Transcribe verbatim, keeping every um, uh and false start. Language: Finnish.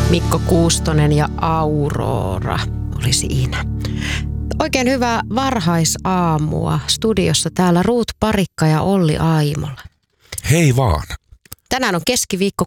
Mikko Kuustonen ja Aurora oli siinä. Oikein hyvää varhaisaamua. Studiossa täällä Ruut Parikka ja Olli Aimola. Hei vaan. Tänään on keskiviikko